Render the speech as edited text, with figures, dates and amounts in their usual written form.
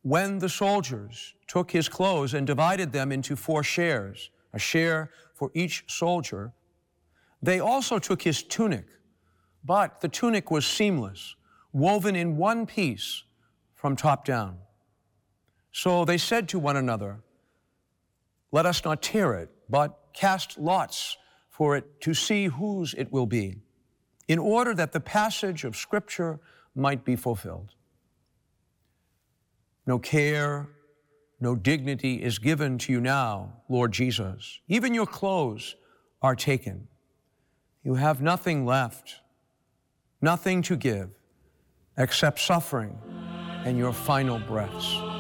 when the soldiers took his clothes and divided them into 4 shares, a share for each soldier, they also took his tunic, but the tunic was seamless, woven in one piece from top down. So they said to one another, "Let us not tear it, but cast lots for it to see whose it will be, in order that the passage of Scripture might be fulfilled. No care, no dignity is given to you now, Lord Jesus. Even your clothes are taken. You have nothing left, nothing to give, except suffering and your final breaths."